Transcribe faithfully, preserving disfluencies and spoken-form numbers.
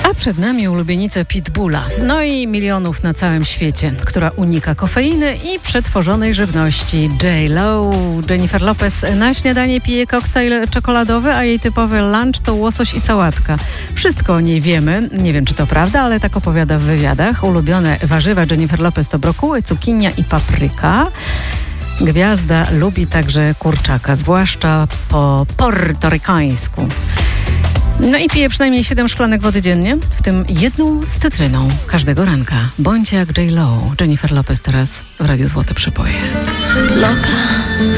A przed nami ulubienica Pitbulla, no i milionów na całym świecie, która unika kofeiny i przetworzonej żywności. J Lo, Jennifer Lopez na śniadanie pije koktajl czekoladowy, a jej typowy lunch to łosoś i sałatka. Wszystko o niej wiemy, nie wiem czy to prawda, ale tak opowiada w wywiadach. Ulubione warzywa Jennifer Lopez to brokuły, cukinia i papryka. Gwiazda lubi także kurczaka, zwłaszcza po portorykańsku. No i pije przynajmniej siedem szklanek wody dziennie, w tym jedną z cytryną każdego ranka. Bądź jak J Lo. Jennifer Lopez teraz w Radiu Złote Przyboje. Loka.